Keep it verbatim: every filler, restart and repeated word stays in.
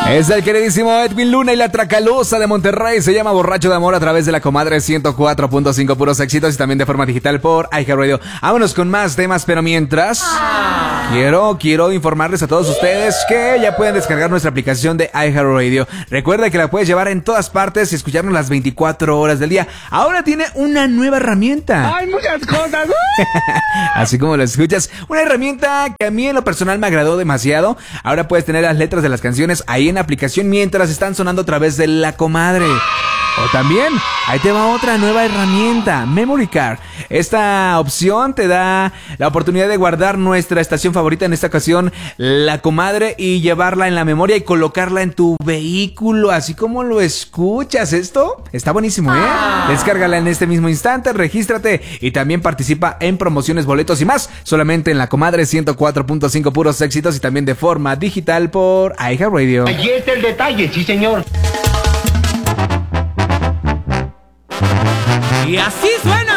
Es el queridísimo Edwin Luna y la Tracalosa de Monterrey. Se llama Borracho de Amor a través de la Comadre ciento cuatro punto cinco, puros éxitos, y también de forma digital por iHeartRadio. Vámonos con más temas, pero mientras ah. quiero quiero informarles a todos ustedes que ya pueden descargar nuestra aplicación de iHeartRadio. Recuerda que la puedes llevar en todas partes y escucharnos las veinticuatro horas del día. Ahora tiene una nueva herramienta. ¡Hay muchas cosas! Así como lo escuchas, una herramienta que a mí en lo personal me agradó demasiado. Ahora puedes tener las letras de las canciones ahí en la aplicación mientras están sonando a través de la Comadre. O también, ahí te va otra nueva herramienta, Memory Card. Esta opción te da la oportunidad de guardar nuestra estación favorita, en esta ocasión La Comadre, y llevarla en la memoria y colocarla en tu vehículo, así como lo escuchas. Esto está buenísimo, ¿eh? Ah. Descárgala en este mismo instante, regístrate y también participa en promociones, boletos y más, solamente en La Comadre ciento cuatro punto cinco, puros éxitos, y también de forma digital por iHeartRadio. Allí está el detalle, sí señor. Y así suena